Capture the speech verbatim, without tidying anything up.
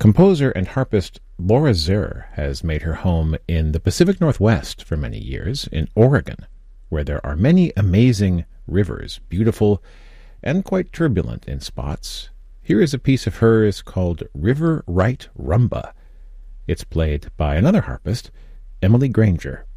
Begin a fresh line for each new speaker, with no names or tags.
Composer and harpist Laura Zer has made her home in the Pacific Northwest for many years, in Oregon, where there are many amazing rivers, beautiful and quite turbulent in spots. Here is a piece of hers called River Right Rumba. It's played by another harpist, Emily Granger.